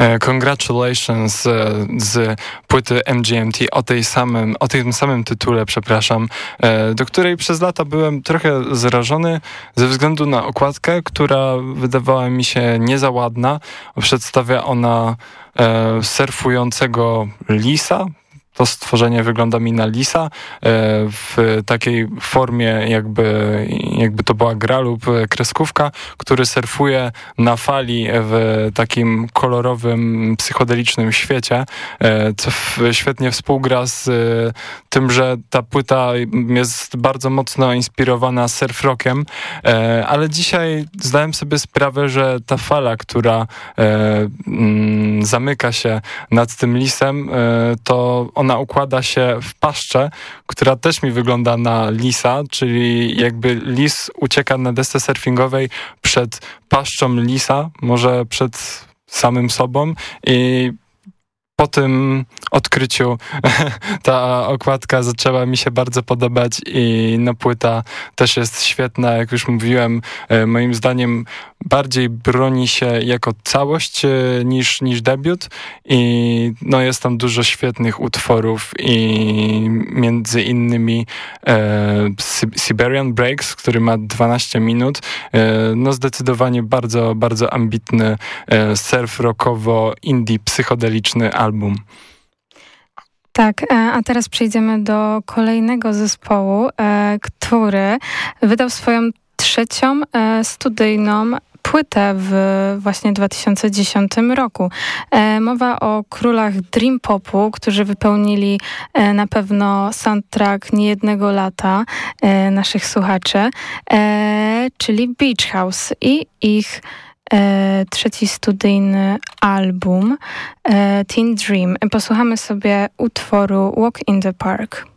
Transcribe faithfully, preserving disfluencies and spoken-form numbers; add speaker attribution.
Speaker 1: Congratulations z płyty M G M T o tej samym, o tym samym tytule, przepraszam, do której przez lata byłem trochę zrażony ze względu na okładkę, która wydawała mi się nie za ładna. Przedstawia ona surfującego lisa. To stworzenie wygląda mi na lisa w takiej formie, jakby, jakby to była gra lub kreskówka, który surfuje na fali w takim kolorowym, psychodelicznym świecie, co świetnie współgra z tym, że ta płyta jest bardzo mocno inspirowana surf rockiem, ale dzisiaj zdałem sobie sprawę, że ta fala, która zamyka się nad tym lisem, to ona układa się w paszczę, która też mi wygląda na lisa, czyli jakby lis ucieka na desce surfingowej przed paszczą lisa, może przed samym sobą, i po tym odkryciu ta okładka zaczęła mi się bardzo podobać i no, płyta też jest świetna, jak już mówiłem, moim zdaniem bardziej broni się jako całość niż, niż debiut i no, jest tam dużo świetnych utworów i między innymi e, Siberian Breaks, który ma dwanaście minut, e, no zdecydowanie bardzo, bardzo ambitny e, surf rockowo indie psychodeliczny album.
Speaker 2: Tak, a teraz przejdziemy do kolejnego zespołu, który wydał swoją trzecią studyjną płytę w właśnie dwa tysiące dziesiątym roku. Mowa o królach dream popu, którzy wypełnili na pewno soundtrack niejednego lata naszych słuchaczy, czyli Beach House i ich E, trzeci studyjny album e, Teen Dream. Posłuchamy sobie utworu Walk in the Park.